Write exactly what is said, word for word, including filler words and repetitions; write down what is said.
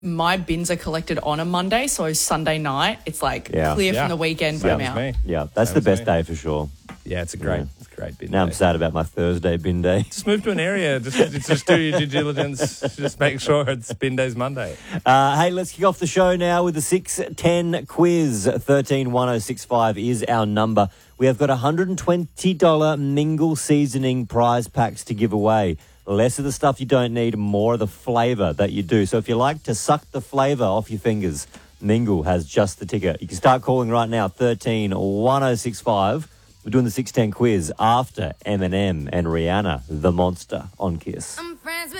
my bins are collected on a Monday, so Sunday night, it's like Yeah. clear Yeah. from the weekend, Same boom as out. me. Yeah, that's Same the as best me. day for sure. Yeah, it's a great, Yeah. it's a great bin Now I'm day. sad about my Thursday bin day. Just move to an area. Just, just do your due diligence. Just make sure it's bin days Monday. Uh, hey, let's kick off the show now with the six ten quiz. thirteen one oh six five is our number. We have got one hundred twenty dollars Mingle seasoning prize packs to give away. Less of the stuff you don't need, more of the flavour that you do. So if you like to suck the flavour off your fingers, Mingle has just the ticket. You can start calling right now, thirteen one oh six five. We're doing the six ten quiz after Eminem and Rihanna, The Monster, on Kiss. I'm friends with